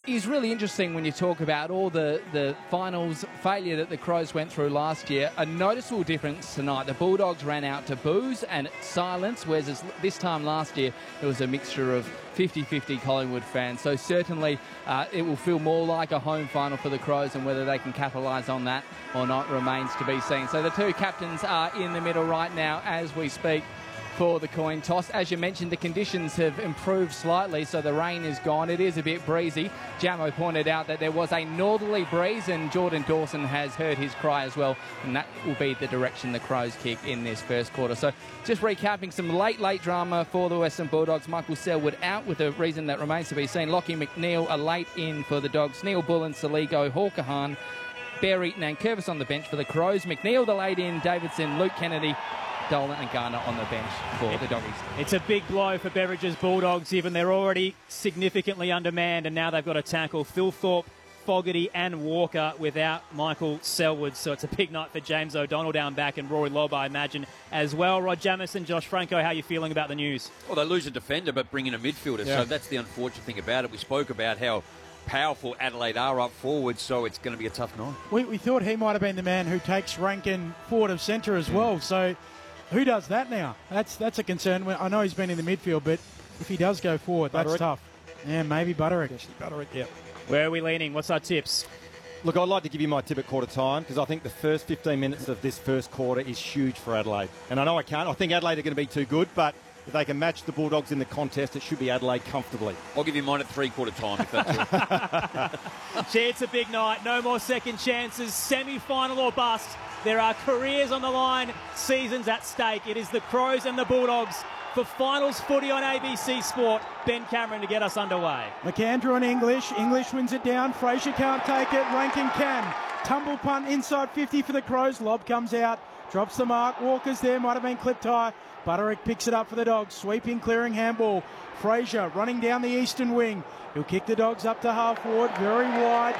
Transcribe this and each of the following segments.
is really interesting when you talk about all the finals failure that the Crows went through last year. A noticeable difference tonight. The Bulldogs ran out to boos and silence, whereas this time last year it was a mixture of 50-50 Collingwood fans. So certainly it will feel more like a home final for the Crows, and whether they can capitalise on that or not remains to be seen. So the two captains are in the middle right now as we speak for the coin toss. As you mentioned, the conditions have improved slightly, so the rain is gone. It is a bit breezy. Jamo pointed out that there was a northerly breeze, and Jordan Dawson has heard his cry as well, and that will be the direction the Crows kick in this first quarter. So just recapping some late drama for the Western Bulldogs. Michael Selwood out with a reason that remains to be seen. Lockie McNeil a late in for the Dogs. Neil Bullen, Saligo, Hawker Hahn, Bear Eaton and Curvis on the bench for the Crows. McNeil the late in, Davidson, Luke Kennedy, Dolan and Garner on the bench for the Doggies. It's a big blow for Beveridge's Bulldogs, given they're already significantly undermanned, and now they've got to tackle Phil Thorpe, Fogarty and Walker without Michael Selwood. So it's a big night for James O'Donnell down back, and Rory Lobb, I imagine, as well. Rod Jamieson, Josh Franco, how are you feeling about the news? Well, they lose a defender but bring in a midfielder, so that's the unfortunate thing about it. We spoke about how powerful Adelaide are up forward, so it's going to be a tough night. We thought he might have been the man who takes Rankin forward of centre as well, so who does that now? That's a concern. I know he's been in the midfield, but if he does go forward, that's tough. Yeah, maybe Butterick. Butterick, yeah. Where are we leaning? What's our tips? Look, I'd like to give you my tip at quarter time, because I think the first 15 minutes of this first quarter is huge for Adelaide. And I know I can't. I think Adelaide are going to be too good, but if they can match the Bulldogs in the contest, it should be Adelaide comfortably. I'll give you mine at three-quarter time, if that's it. Gee, it's a big night. No more second chances. Semi-final or bust. There are careers on the line, seasons at stake. It is the Crows and the Bulldogs for finals footy on ABC Sport. Ben Cameron to get us underway. McAndrew and English. English wins it down. Fraser can't take it. Rankin can. Tumble punt inside 50 for the Crows. Lob comes out. Drops the mark. Walker's there. Might have been clipped high. Butterick picks it up for the Dogs. Sweeping, clearing handball. Fraser running down the eastern wing. He'll kick the Dogs up to half forward. Very wide.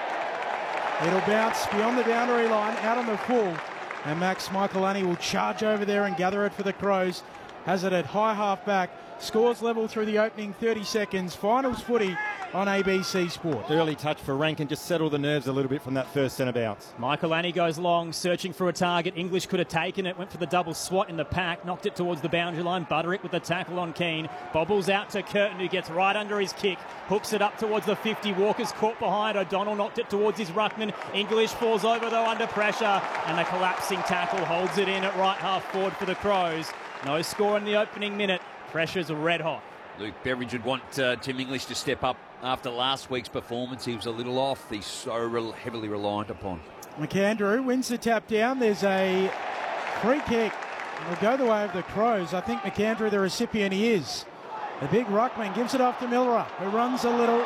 It'll bounce beyond the boundary line, out on the full. And Max Michaelani will charge over there and gather it for the Crows. Has it at high half back. Scores level through the opening 30 seconds. Finals footy on ABC Sport. Early touch for Rankin, just settle the nerves a little bit from that first centre bounce. Michaelani goes long, searching for a target. English could have taken it, went for the double swat in the pack, knocked it towards the boundary line. Butterick with the tackle on Keane. Bobbles out to Curtin, who gets right under his kick. Hooks it up towards the 50. Walker's caught behind. O'Donnell knocked it towards his ruckman. English falls over, though, under pressure. And the collapsing tackle holds it in at right half forward for the Crows. No score in the opening minute. Pressure's red hot. Luke Beveridge would want Tim English to step up after last week's performance. He was a little off. He's so heavily reliant upon. McAndrew wins the tap down. There's a free kick. It'll go the way of the Crows. I think McAndrew, the recipient, he is. The big ruckman gives it off to Miller, who runs a little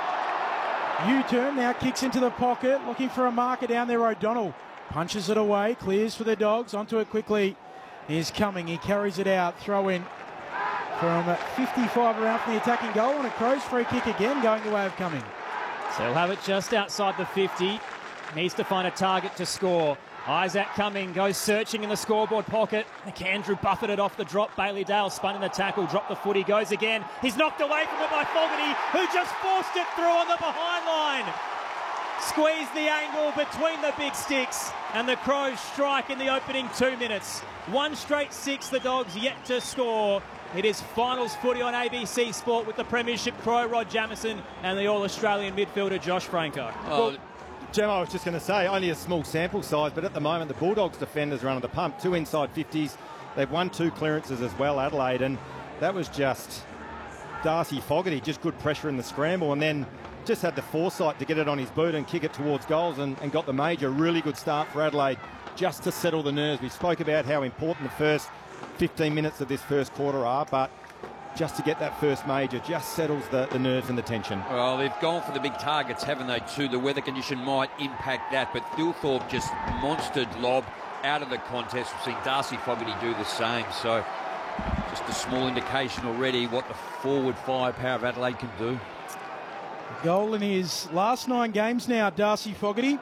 U-turn, now kicks into the pocket, looking for a marker down there. O'Donnell punches it away, clears for the Dogs, onto it quickly. He's coming, he carries it out, throw in from 55 around from the attacking goal, and a Crows free kick again going the way of Cumming. So he'll have it just outside the 50. Needs to find a target to score. Isaac Cumming goes searching in the scoreboard pocket. McAndrew buffeted off the drop. Bailey Dale spun in the tackle, dropped the footy, goes again. He's knocked away from it by Fogarty, who just forced it through on the behind line. Squeezed the angle between the big sticks, and the Crows strike in the opening 2 minutes. One straight six, the Dogs yet to score. It is finals footy on ABC Sport with the Premiership Crow, Rod Jamieson, and the All-Australian midfielder, Josh Franco. Well, Gem, I was just going to say, only a small sample size, but at the moment the Bulldogs defenders are under the pump. 2 inside 50s. They've won 2 clearances as well, Adelaide, and that was just Darcy Fogarty, just good pressure in the scramble, and then just had the foresight to get it on his boot and kick it towards goals and got the major. Really good start for Adelaide just to settle the nerves. We spoke about how important the first 15 minutes of this first quarter are, but just to get that first major just settles the nerves and the tension. Well, they've gone for the big targets, haven't they, too? The weather condition might impact that, but Thilthorpe just monstered Lob out of the contest. We've seen Darcy Fogarty do the same, so just a small indication already what the forward firepower of Adelaide can do. Goal in his last 9 games now, Darcy Fogarty.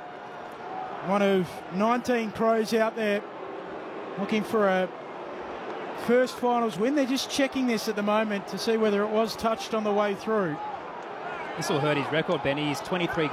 One of 19 Crows out there looking for a first finals win. They're just checking this at the moment to see whether it was touched on the way through. This will hurt his record, Benny. He's 23